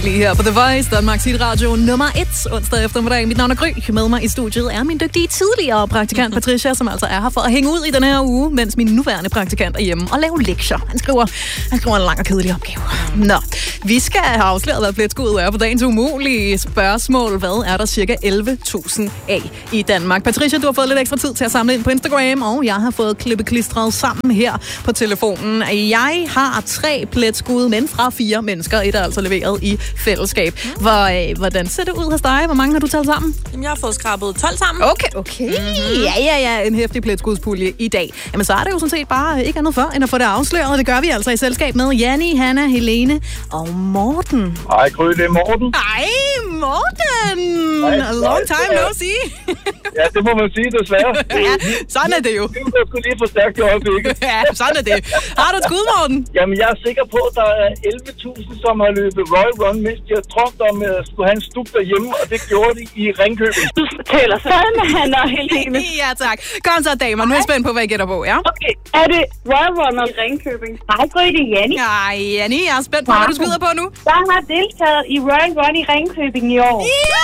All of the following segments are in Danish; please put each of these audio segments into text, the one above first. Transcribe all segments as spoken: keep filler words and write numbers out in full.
Lige her på The Voice, Danmarks hitradio nummer et, onsdag eftermiddag. Mit navn er Gry. Med mig i studiet er min dygtige tidligere praktikant Patricia, som altså er her for at hænge ud i den her uge, mens min nuværende praktikant er hjemme og lave lektier. Han skriver, han skriver en lang og kedelig opgave. Nå, vi skal have afsløret, hvad pletskuddet er på dagens umulige spørgsmål. Hvad er der cirka elleve tusind af i Danmark? Patricia, du har fået lidt ekstra tid til at samle ind på Instagram, og jeg har fået klippeklistret sammen her på telefonen. Jeg har tre pletskud, men fra fire mennesker. Et er altså leveret i fællesskab. Hvor, øh, hvordan ser det ud hos dig? Hvor mange har du talt sammen? Jamen, jeg har fået skrabet tolv sammen. Okay, okay. Mm-hmm. Ja, ja, ja. En heftig pletskudspulje i dag. Jamen, så er det jo sådan set bare ikke andet for, end at få det afsløret. Det gør vi altså i selskab med Janni, Hanna, Helene og Morten. Hej, Gry, det er Morten. Hej, Morten! Hej, A long time hej. no see. Ja, det må man sige, desværre. Ja, sådan er det jo. Det er sgu lige for stærkt i øjeblikket. Ja, sådan er det. Har du et skud, Morten? Jamen, jeg er sikker på, at der er elleve tusind, som har løbet Royal Run, mens de har drømt om at skulle have en stup derhjemme, og det gjorde de i Ringkøbing. Du taler sådan med Hanna og Helene. Ja, tak. Kom så, damer. Nu er jeg spændt på, hvad I gætter på, ja? Okay, er det Royal Runner i Ringkøbing? Hej, Gry, det er Janni. Ja, Janni, jeg er spændt på, hvad du skyder på nu. Jeg har deltaget i Royal Run i Ringkøbing i år. Ja!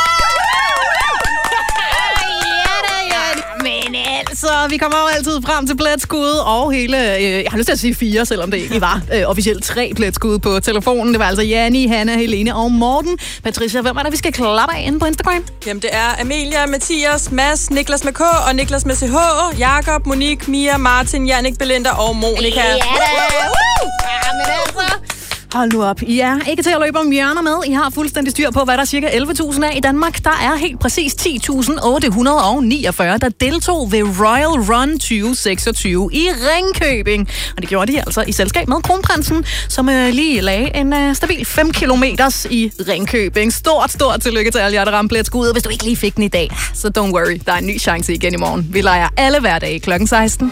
Men altså, vi kommer jo altid frem til pletskud og hele, øh, jeg har lyst til at sige fire, selvom det ikke var øh, officielt tre pletskud på telefonen. Det var altså Janni, Hanna, Helene og Morten. Patricia, hvem er der, vi skal klappe af inde på Instagram? Jamen, det er Amelia, Mathias, Mads, Niklas med K og Niklas med C H, Jakob, Monique, Mia, Martin, Jannik, Belinda og Monika. Ja da! Woo! Ja, men altså... Hold nu op. I er ikke til at løbe om hjørner med. I har fuldstændig styr på, hvad der er cirka elleve tusind af i Danmark. Der er helt præcis ti tusind otte hundrede niogfyrre, der deltog ved Royal Run tyve seksogtyve i Ringkøbing. Og det gjorde de altså i selskab med Kronprinsen, som øh, lige lagde en øh, stabil fem kilometers i Ringkøbing. Stort, stort tillykke til alle jer, der ramte pletskud. Hvis du ikke lige fik den i dag, så don't worry. Der er en ny chance igen i morgen. Vi leger alle hverdage klokken seksten.